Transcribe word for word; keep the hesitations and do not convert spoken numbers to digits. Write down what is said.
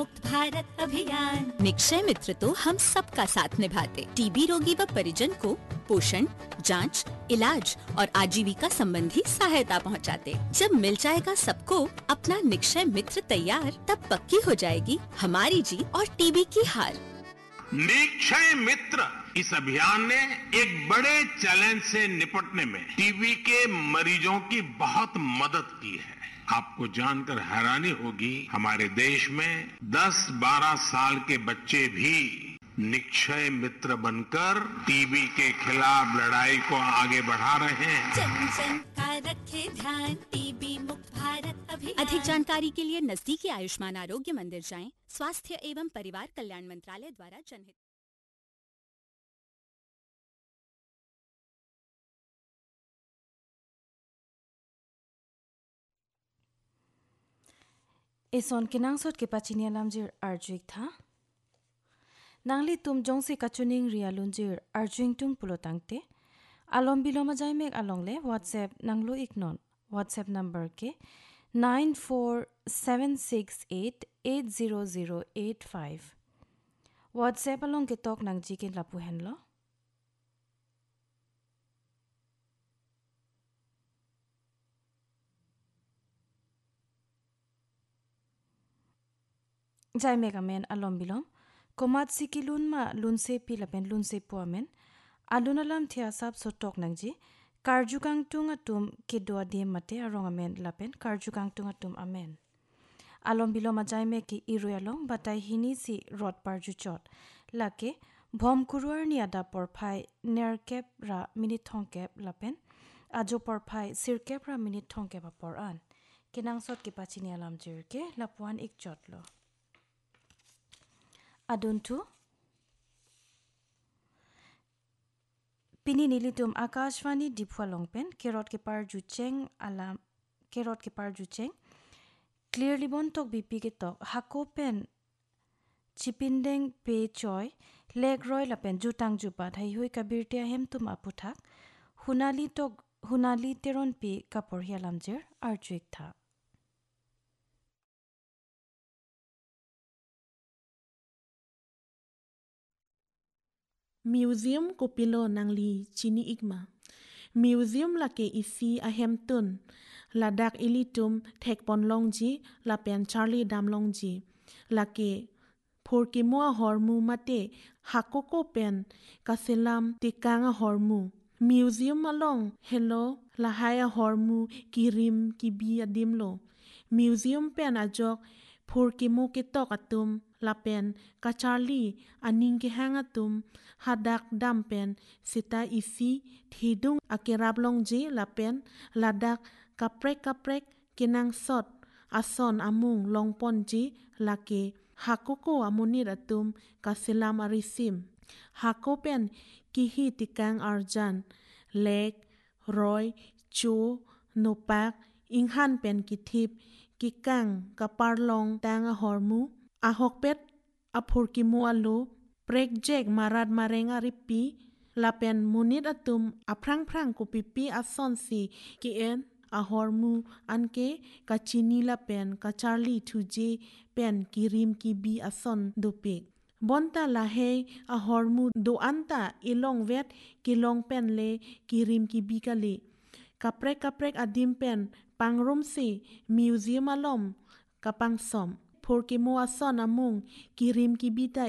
मुक्त भारत अभियान। निक्षय मित्र तो हम सबका साथ निभाते, टीबी रोगी व परिजन को पोषण, जांच, इलाज और आजीविका संबंधी सहायता पहुंचाते। जब मिल जाएगा सबको अपना निक्षय मित्र तैयार, तब पक्की हो जाएगी हमारी जीत और टीबी की हार। निक्षय मित्र इस अभियान ने एक बड़े चैलेंज से निपटने में टीबी के मरीजों की बहुत मदद की है। आपको जानकर हैरानी होगी, हमारे देश में दस बारह साल के बच्चे भी निक्षय मित्र बनकर टीबी के खिलाफ लड़ाई को आगे बढ़ा रहे हैं। जन जन का रखे ध्यान, टीबी मुक्त भारत अभियान। अधिक जानकारी के लिए नजदीकी आयुष्मान आरोग्य मंदिर जाएं। स्वास्थ्य एवं परिवार कल्याण मंत्रालय द्वारा जनहित। Ison kinang sot ke pachinia lamjir arjuik tha. Nangli tum jong si kachuning ria lunjir arjuing tung pulotangte. Alom biloma jai mek along le WhatsApp nanglo iknon. WhatsApp number ke nine four seven six eight eight zero zero eight five. WhatsApp along ke tok nang ji ke lapu hen lo. Jai mega men alom bilom komat sikilun ma lunse pilapen lunse puamen alun alam thia sap so tok nangji karjukang tung atum kidwa de mate arong amen lapen karjukang tung atum amen alom bilom jai me ki iroyalong batai hini si rod parju chot lake bom kuruar ni ada porphai nerkep ra minute thongkep lapen ajo porphai sirkep ra minute thongkep apor an kinang sot ki pachini alam jir ke lapuan ik chot lo Aduntu Pini nilitum Akashvani Dipwa Longpen Kerot ke par jucheng alam Kerot ke par jucheng Clearly bon tok bipi ke tok Hakopen Chipindeng pe choy Leg roy lapen jutang jupat Hai hui kabirtia hem tum aputhak Hunali tok Hunali teron pi kapor hialamjer arjuik tha Museum Kopilo Nangli Chini Igma Museum lake isi Ahamtun Ladak ilitum Tekpon Longji Lapen Charlie Dam Longji lake Porkimoa Hormu Mate Hakoko Pen Kasilam Tikanga Hormu Museum Along Hello Lahaya Hormu Kirim Kibi Adimlo Museum Pen Ajok Porkimo Ketok Atum Lapen Kacharli Aning Kehangatum Hadak dampen sita isi thidung akirap longji lapen ladak kaprek kaprek kinang sot ason amung longponji lake hakoko amunir atum kasilam arisim hakopen kihi tikang arjan lek roy chu nopak inghan pen kithip kikang kaparlong tanga hormu ahokpet apurkimu alu Prek jek marat marenga ripi lapen munit atum aprang prang kupipi ason si kien ahormu anke kachini lapen kacharli tuje pen kirim kibi ason dopik bonta lahe ahormu do anta ilong vet kilong pen le kirim kibi kali kaprek kaprek adim pen pangrum si museum alom kapang som Porkimo ason amung kirim kibita